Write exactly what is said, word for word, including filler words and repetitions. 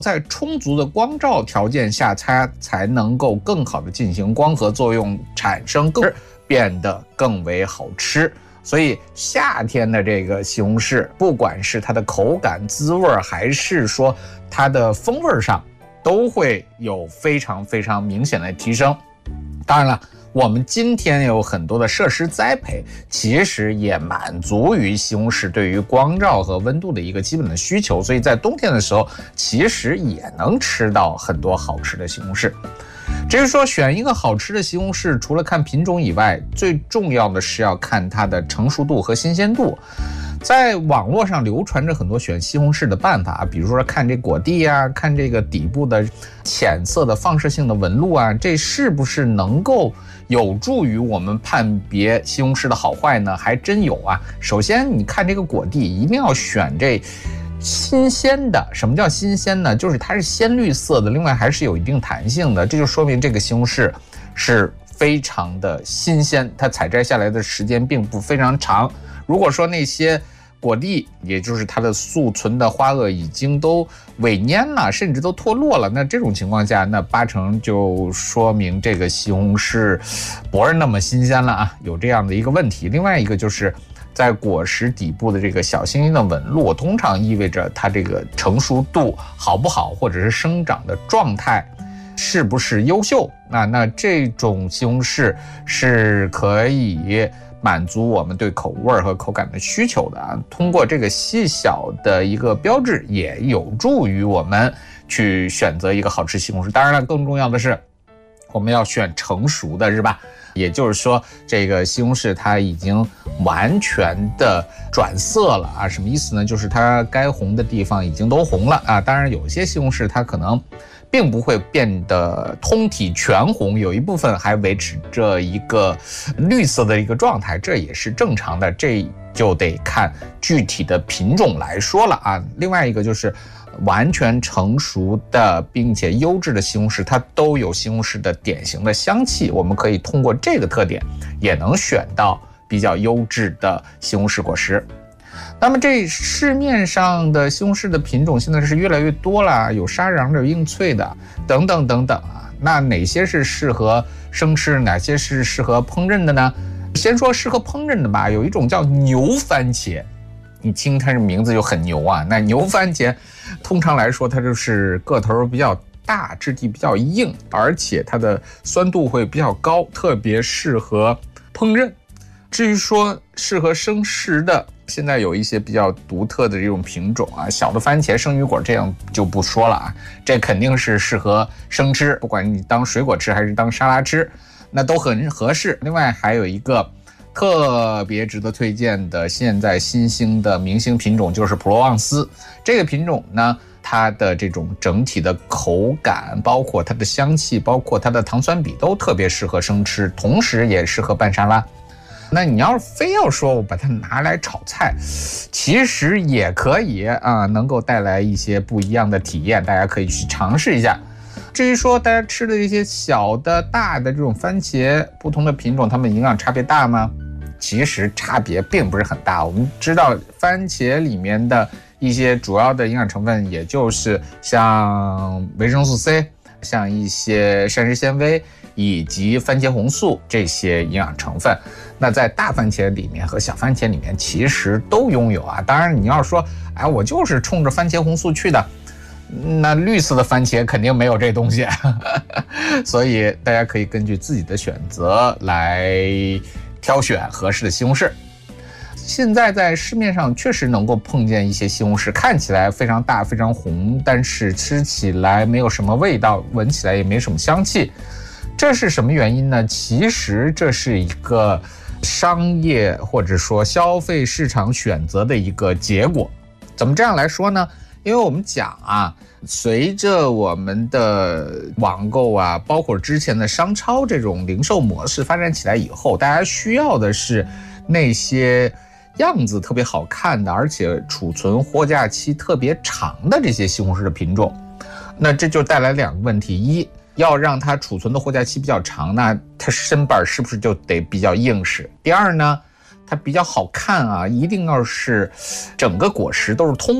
在充足的光照条件下，它才能够更好的进行光合作用，产生更变得更为好吃。所以夏天的这个西红柿，不管是它的口感、滋味，还是说它的风味上，都会有非常非常明显的提升。当然了，我们今天有很多的设施栽培，其实也满足于西红柿对于光照和温度的一个基本的需求，所以在冬天的时候，其实也能吃到很多好吃的西红柿。至于说选一个好吃的西红柿，除了看品种以外，最重要的是要看它的成熟度和新鲜度。在网络上流传着很多选西红柿的办法，比如说看这果蒂啊，看这个底部的浅色的放射性的纹路啊，这是不是能够有助于我们判别西红柿的好坏呢？还真有啊。首先你看这个果蒂，一定要选这新鲜的。什么叫新鲜呢？就是它是鲜绿色的，另外还是有一定弹性的，这就说明这个西红柿是非常的新鲜，它采摘下来的时间并不非常长。如果说那些果蒂，也就是它的宿存的花萼已经都萎蔫了，甚至都脱落了，那这种情况下，那八成就说明这个西红柿不是那么新鲜了啊，有这样的一个问题。另外一个就是在果实底部的这个小星星的纹路，通常意味着它这个成熟度好不好，或者是生长的状态是不是优秀。那那这种西红柿是可以满足我们对口味和口感的需求的啊。通过这个细小的一个标志，也有助于我们去选择一个好吃西红柿。当然了，更重要的是我们要选成熟的，是吧？也就是说，这个西红柿它已经完全的转色了啊。什么意思呢？就是它该红的地方已经都红了啊。当然，有些西红柿它可能并不会变得通体全红，有一部分还维持着一个绿色的一个状态，这也是正常的，这就得看具体的品种来说了啊。另外一个就是完全成熟的并且优质的西红柿，它都有西红柿的典型的香气，我们可以通过这个特点也能选到比较优质的西红柿果实。那么这市面上的西红柿的品种现在是越来越多了，有沙瓤的，有硬脆的，等等等等啊。那哪些是适合生吃，哪些是适合烹饪的呢？先说适合烹饪的吧，有一种叫牛番茄，你听它的名字就很牛啊。那牛番茄通常来说，它就是个头比较大，质地比较硬，而且它的酸度会比较高，特别适合烹饪。至于说适合生食的，现在有一些比较独特的这种品种啊，小的番茄、生鱼果这样就不说了啊，这肯定是适合生吃，不管你当水果吃还是当沙拉吃，那都很合适。另外还有一个特别值得推荐的现在新兴的明星品种，就是普罗旺斯。这个品种呢，它的这种整体的口感，包括它的香气，包括它的糖酸比都特别适合生吃，同时也适合拌沙拉。那你要是非要说我把它拿来炒菜，其实也可以啊，能够带来一些不一样的体验，大家可以去尝试一下。至于说大家吃的一些小的大的这种番茄，不同的品种它们营养差别大吗？其实差别并不是很大。我们知道番茄里面的一些主要的营养成分，也就是像维生素 C， 像一些膳食纤维以及番茄红素这些营养成分，那在大番茄里面和小番茄里面其实都拥有啊。当然你要说哎，我就是冲着番茄红素去的，那绿色的番茄肯定没有这东西所以大家可以根据自己的选择来挑选合适的西红柿。现在在市面上确实能够碰见一些西红柿，看起来非常大非常红，但是吃起来没有什么味道，闻起来也没什么香气。这是什么原因呢？其实这是一个商业或者说消费市场选择的一个结果。怎么这样来说呢？因为我们讲啊，随着我们的网购啊，包括之前的商超这种零售模式发展起来以后，大家需要的是那些样子特别好看的，而且储存货架期特别长的这些西红柿的品种。那这就带来两个问题：一，要让它储存的货架期比较长，那它身板是不是就得比较硬实？第二呢，它比较好看啊，一定要是整个果实都是通